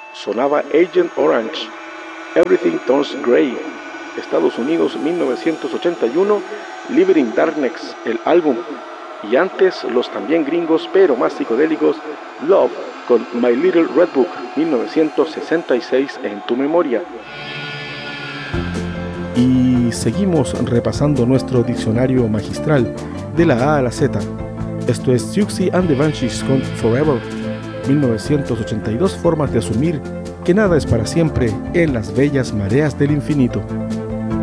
sonaba Agent Orange, Everything Turns Grey, Estados Unidos 1981, Living Darkness, el álbum, y antes los también gringos pero más psicodélicos Love con My Little Red Book 1966 en tu memoria. Y seguimos repasando nuestro diccionario magistral de la A a la Z. Esto es Siouxsie and the Banshees con Forever 1982, formas de asumir que nada es para siempre en las bellas mareas del infinito.